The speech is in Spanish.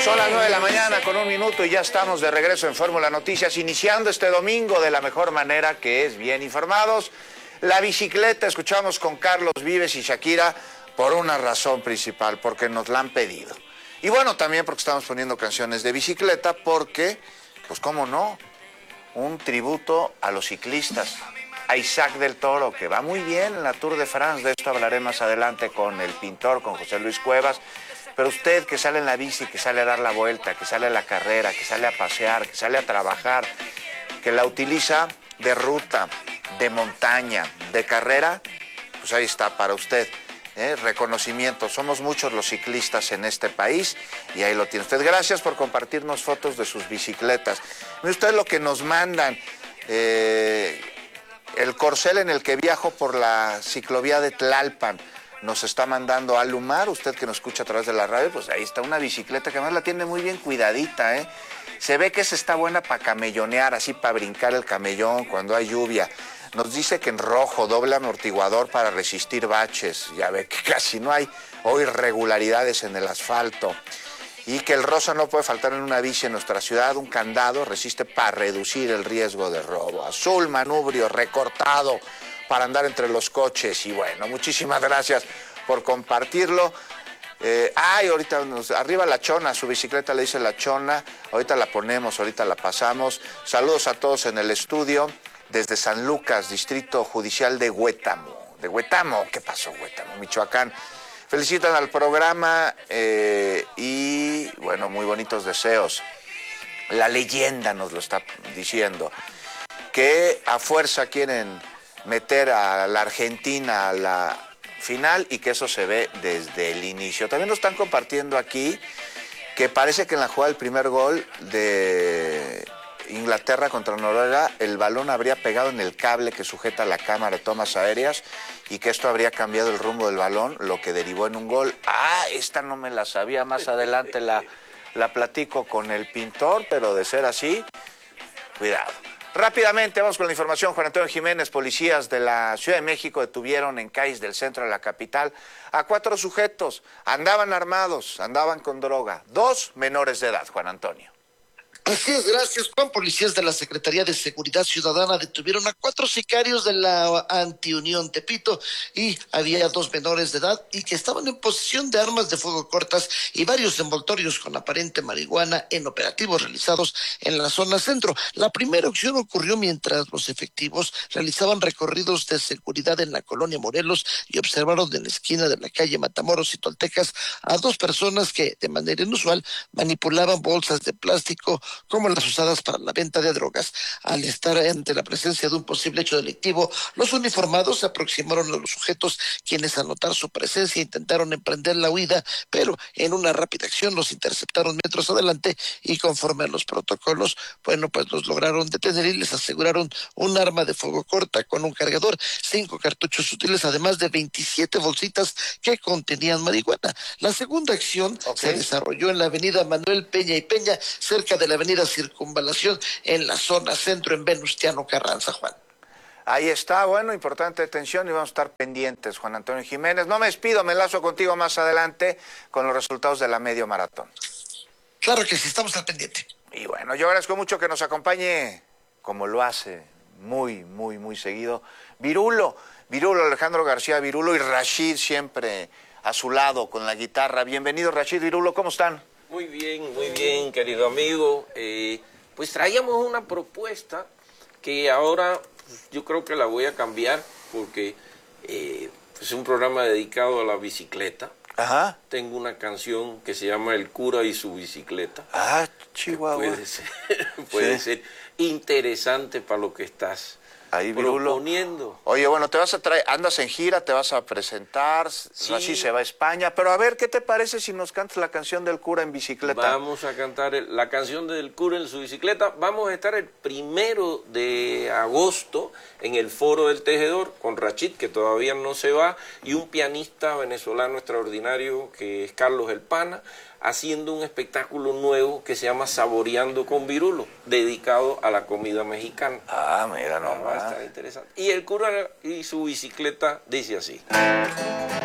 Son las 9 de la mañana con 1 minuto y ya estamos de regreso en Fórmula Noticias, iniciando este domingo de la mejor manera, que es bien informados. La bicicleta, escuchamos con Carlos Vives y Shakira por una razón principal, porque nos la han pedido. Y bueno, también porque estamos poniendo canciones de bicicleta, porque, pues cómo no, un tributo a los ciclistas. A Isaac del Toro, que va muy bien en la Tour de France, de esto hablaré más adelante con el pintor, con José Luis Cuevas. Pero usted que sale en la bici, que sale a dar la vuelta, que sale a la carrera, que sale a pasear, que sale a trabajar, que la utiliza de ruta, de montaña, de carrera, pues ahí está para usted. Reconocimiento. Somos muchos los ciclistas en este país y ahí lo tiene usted. Gracias por compartirnos fotos de sus bicicletas. Mire usted lo que nos mandan. El corcel en el que viajo por la ciclovía de Tlalpan nos está mandando Alumar, usted que nos escucha a través de la radio, pues ahí está una bicicleta que además la tiene muy bien cuidadita, ¿eh? Se ve que esa está buena para camellonear, así para brincar el camellón cuando hay lluvia. Nos dice que en rojo, doble amortiguador para resistir baches, ya ve que casi no hay o irregularidades en el asfalto. Y que el rosa no puede faltar en una bici en nuestra ciudad, un candado resiste para reducir el riesgo de robo. Azul manubrio recortado para andar entre los coches. Y bueno, muchísimas gracias por compartirlo. Ahorita arriba la Chona, su bicicleta le dice la Chona, ahorita la ponemos, ahorita la pasamos. Saludos a todos en el estudio, desde San Lucas, Distrito Judicial de Huétamo. ¿De Huétamo? ¿Qué pasó, Huétamo? Michoacán. Felicitan al programa y, bueno, muy bonitos deseos. La leyenda nos lo está diciendo, que a fuerza quieren meter a la Argentina a la final y que eso se ve desde el inicio. También nos están compartiendo aquí que parece que en la jugada del primer gol de Inglaterra contra Noruega, el balón habría pegado en el cable que sujeta la cámara de tomas aéreas y que esto habría cambiado el rumbo del balón, lo que derivó en un gol. Esta no me la sabía, más adelante la platico con el pintor, pero de ser así, cuidado. Rápidamente vamos con la información. Juan Antonio Jiménez, policías de la Ciudad de México detuvieron en calles del centro de la capital a 4 sujetos. Andaban armados, andaban con droga. 2 menores de edad, Juan Antonio. Así es, gracias, Juan. Policías de la Secretaría de Seguridad Ciudadana detuvieron a 4 sicarios de la Antiunión Tepito y había 2 menores de edad y que estaban en posesión de armas de fuego cortas y varios envoltorios con aparente marihuana en operativos realizados en la zona centro. La primera acción ocurrió mientras los efectivos realizaban recorridos de seguridad en la colonia Morelos y observaron en la esquina de la calle Matamoros y Toltecas a 2 personas que, de manera inusual, manipulaban bolsas de plástico como las usadas para la venta de drogas. Al estar ante la presencia de un posible hecho delictivo, los uniformados se aproximaron a los sujetos, quienes al notar su presencia intentaron emprender la huida, pero en una rápida acción los interceptaron metros adelante y conforme a los protocolos, pues los lograron detener y les aseguraron un arma de fuego corta con un cargador, 5 cartuchos útiles, además de 27 bolsitas que contenían marihuana. La segunda acción se desarrolló en la avenida Manuel Peña y Peña, cerca de la avenida Circunvalación, en la zona centro, en Venustiano Carranza, Juan. Ahí está, bueno, importante detención y vamos a estar pendientes, Juan Antonio Jiménez. No me despido, me enlazo contigo más adelante con los resultados de la medio maratón. Claro que sí, estamos al pendiente. Y bueno, yo agradezco mucho que nos acompañe, como lo hace muy seguido, Virulo, Alejandro García Virulo, y Rashid siempre a su lado con la guitarra. Bienvenido, Rashid, Virulo, ¿cómo están? Muy bien, querido amigo. Pues traíamos una propuesta que ahora yo creo que la voy a cambiar porque es un programa dedicado a la bicicleta. Ajá. Tengo una canción que se llama El cura y su bicicleta. Chihuahua. Puede ser interesante para lo que estás ahí, Virulo. Proponiendo. Oye, bueno, te vas a traer, andas en gira, te vas a presentar, sí. Así se va a España, pero a ver, ¿qué te parece si nos cantas la canción del cura en bicicleta? Vamos a cantar la canción del cura en su bicicleta. Vamos a estar el 1 de agosto en el Foro del Tejedor con Rashid, que todavía no se va, y un pianista venezolano extraordinario que es Carlos El Pana, haciendo un espectáculo nuevo que se llama Saboreando con Virulo, dedicado a la comida mexicana. Mira nomás. Va a estar interesante. Y el cura y su bicicleta dice así.